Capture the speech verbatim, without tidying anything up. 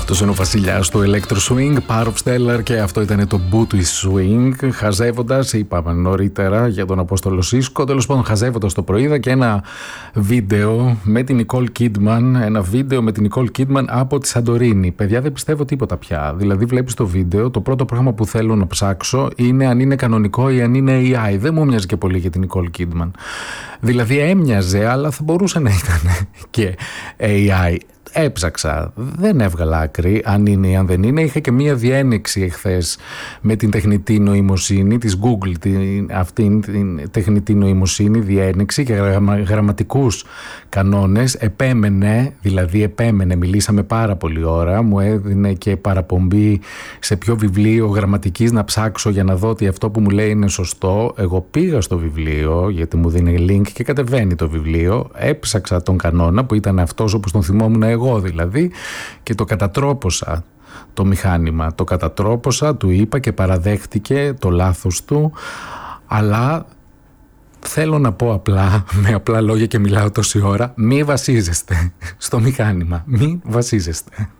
Αυτός είναι ο βασιλιάς του Electro Swing, Power of Stellar, και αυτό ήταν το Booty Swing. Χαζεύοντας, είπαμε νωρίτερα για τον Απόστολο Σίσκο. Τέλος πάντων, χαζεύοντας το πρωί, είδα και ένα βίντεο με την Nicole Kidman. Ένα βίντεο με την Nicole Kidman από τη Σαντορίνη. Παιδιά, δεν πιστεύω τίποτα πια. Δηλαδή, βλέπεις το βίντεο, το πρώτο πράγμα που θέλω να ψάξω είναι αν είναι κανονικό ή αν είναι έι άι. Δεν μου μοιάζει και πολύ για την Nicole Kidman. Δηλαδή, έμοιαζε, αλλά θα μπορούσε να ήταν και έι άι. Έψαξα, δεν έβγαλα άκρη αν είναι ή αν δεν είναι. Είχα και μία διένεξη εχθές με την τεχνητή νοημοσύνη της Google, την, αυτήν την τεχνητή νοημοσύνη, διένεξη και γραμμα, γραμματικούς κανόνες. Επέμενε, δηλαδή επέμενε, μιλήσαμε πάρα πολλή ώρα, μου έδινε και παραπομπή σε ποιο βιβλίο γραμματικής να ψάξω για να δω ότι αυτό που μου λέει είναι σωστό. Εγώ πήγα στο βιβλίο, γιατί μου δίνει link και κατεβαίνει το βιβλίο, έψαξα τον κανόνα που ήταν αυτός όπως τον θυμόμουν εγώ δηλαδή, και το κατατρόπωσα το μηχάνημα. Το κατατρόπωσα, του είπα και παραδέχτηκε το λάθος του, αλλά θέλω να πω απλά, με απλά λόγια και μιλάω τόση ώρα, μη βασίζεστε στο μηχάνημα, μη βασίζεστε.